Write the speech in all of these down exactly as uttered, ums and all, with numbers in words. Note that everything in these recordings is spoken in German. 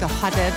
Gehottet.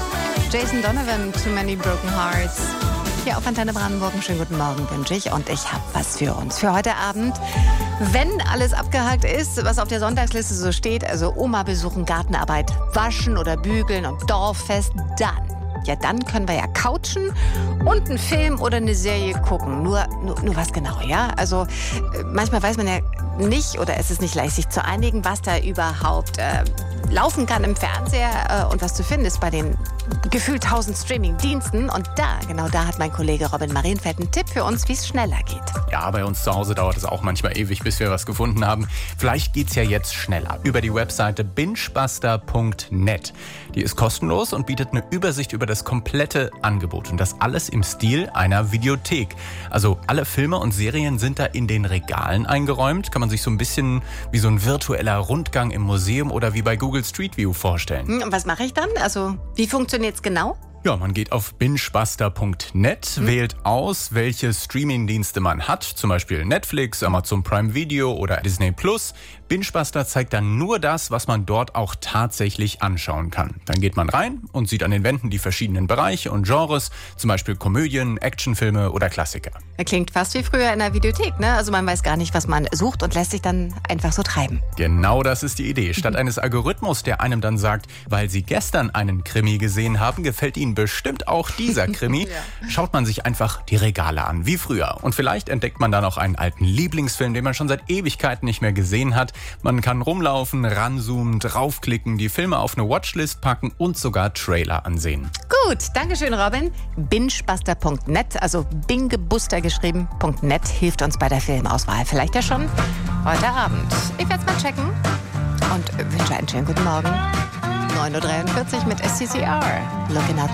Jason Donovan, Too Many Broken Hearts. Hier auf Antenne Brandenburg. Einen schönen guten Morgen wünsche ich. Und ich habe was für uns für heute Abend. Wenn alles abgehakt ist, was auf der Sonntagsliste so steht, also Oma besuchen, Gartenarbeit, waschen oder bügeln und Dorffest, dann. Ja, dann können wir ja couchen und einen Film oder eine Serie gucken. Nur, nur, nur was genau, ja? Also äh, manchmal weiß man ja nicht oder es ist nicht leicht, sich zu einigen, was da überhaupt äh, laufen kann im Fernseher äh, und was zu finden ist bei den gefühlt tausend Streaming-Diensten. Und da, genau da hat mein Kollege Robin Marienfeld einen Tipp für uns, wie es schneller geht. Ja, bei uns zu Hause dauert es auch manchmal ewig, bis wir was gefunden haben. Vielleicht geht's ja jetzt schneller. Über die Webseite bingebuster punkt net. Die ist kostenlos und bietet eine Übersicht über das komplette Angebot. Und das alles im Stil einer Videothek. Also alle Filme und Serien sind da in den Regalen eingeräumt. Kann man sich so ein bisschen wie so ein virtueller Rundgang im Museum oder wie bei Google Street View vorstellen. Und was mache ich dann? Also wie funktioniert's genau? Ja, man geht auf bingebuster punkt net, hm. wählt aus, welche Streamingdienste man hat, zum Beispiel Netflix, Amazon Prime Video oder Disney Plus. BingeBuster zeigt dann nur das, was man dort auch tatsächlich anschauen kann. Dann geht man rein und sieht an den Wänden die verschiedenen Bereiche und Genres, zum Beispiel Komödien, Actionfilme oder Klassiker. Klingt fast wie früher in der Videothek, ne? Also man weiß gar nicht, was man sucht und lässt sich dann einfach so treiben. Genau das ist die Idee. Statt eines Algorithmus, der einem dann sagt, weil Sie gestern einen Krimi gesehen haben, gefällt Ihnen bestimmt auch dieser Krimi, ja. Schaut man sich einfach die Regale an, wie früher. Und vielleicht entdeckt man dann auch einen alten Lieblingsfilm, den man schon seit Ewigkeiten nicht mehr gesehen hat. Man kann rumlaufen, ranzoomen, draufklicken, die Filme auf eine Watchlist packen und sogar Trailer ansehen. Gut, dankeschön Robin. bingebuster punkt net, also Bingebuster geschrieben, .net, hilft uns bei der Filmauswahl. Vielleicht ja schon heute Abend. Ich werde es mal checken und wünsche einen schönen guten Morgen. neun Uhr dreiundvierzig mit S C C R. Looking Out